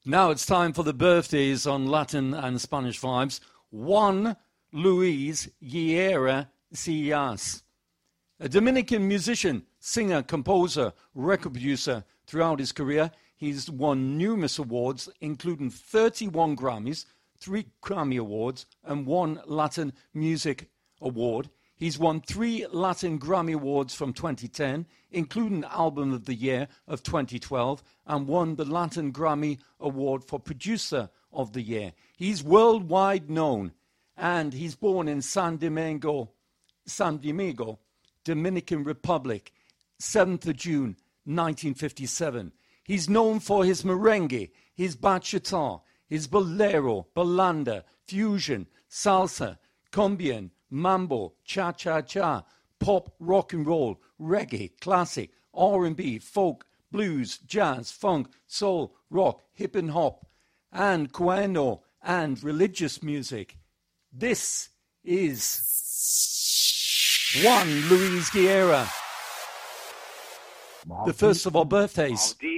Now it's time for the birthdays on Latin and Spanish Vibes. Juan Luis Guerra Sillas, a Dominican musician, singer, composer, record producer throughout his career. He's won numerous awards, including 31 Grammys, 3 Grammy Awards, and 1 Latin Music Award. He's won 3 Latin Grammy Awards from 2010, including Album of the Year of 2012, and won the Latin Grammy Award for Producer of the Year. He's worldwide known, and he's born in San Domingo, Dominican Republic, 7th of June, 1957. He's known for his merengue, his bachata, his bolero, balanda, fusion, salsa, cumbia, mambo, cha-cha-cha, pop, rock and roll, reggae, classic, R&B, folk, blues, jazz, funk, soul, rock, hip and hop, and cueno, and religious music. This is Juan Luis Guerra, the first of our birthdays.